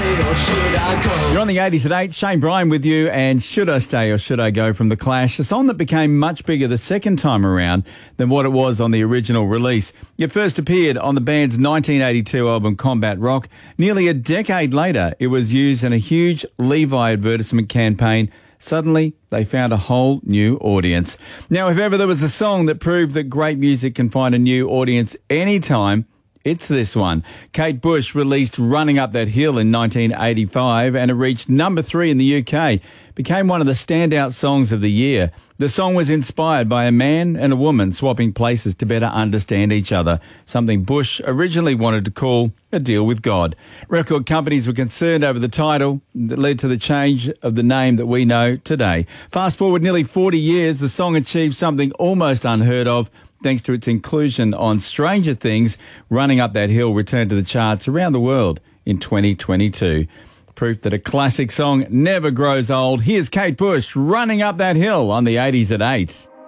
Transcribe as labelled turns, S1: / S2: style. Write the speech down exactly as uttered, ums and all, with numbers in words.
S1: or should I go?
S2: You're on the eighties at eight. Shane Bryan with you, and Should I Stay or Should I Go from The Clash, a song that became much bigger the second time around than what it was on the original release. It first appeared on the band's nineteen eighty-two album Combat Rock. Nearly a decade later, it was used in a huge Levi advertisement campaign. Suddenly, they found a whole new audience. Now, if ever there was a song that proved that great music can find a new audience anytime, it's this one. Kate Bush released Running Up That Hill in nineteen eighty-five, and it reached number three in the U K. Became one of the standout songs of the year. The song was inspired by a man and a woman swapping places to better understand each other, something Bush originally wanted to call a deal with God. Record companies were concerned over the title that led to the change of the name that we know today. Fast forward nearly forty years, the song achieved something almost unheard of. Thanks to its inclusion on Stranger Things, Running Up That Hill returned to the charts around the world in twenty twenty-two. Proof that a classic song never grows old. Here's Kate Bush, Running Up That Hill on the eighties at eight.